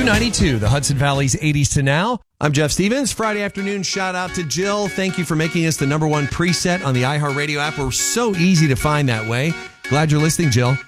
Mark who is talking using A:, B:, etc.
A: Q92, the Hudson Valley's 80s to now. I'm Jeff Stevens. Friday afternoon shout out to Jill. Thank you for making us the number one preset on the iHeartRadio app. We're so easy to find that way. Glad you're listening, Jill.